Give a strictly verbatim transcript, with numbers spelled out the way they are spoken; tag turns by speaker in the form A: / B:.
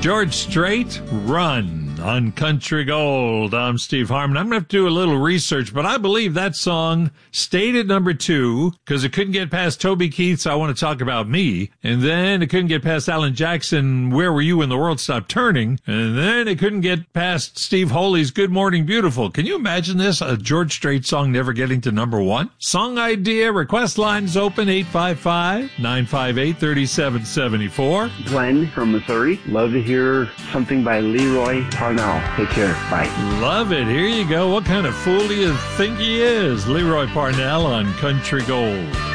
A: George Strait, Run on Country Gold. I'm Steve Harmon. I'm going to have to do a little research, but I believe that song stayed at number two because it couldn't get past Toby Keith's I Want to Talk About Me, and then it couldn't get past Alan Jackson, Where Were You When the World Stopped Turning, and then it couldn't get past Steve Holy's Good Morning Beautiful. Can you imagine this? A George Strait song never getting to number one? Song idea, request lines open, eight five five, nine five eight, three seven seven four.
B: Glenn from Missouri. Love to hear something by Leroy Parnell. Take care. Bye.
A: Love it. Here you go. What kind of fool do you think he is? Leroy Parnell on Country Gold.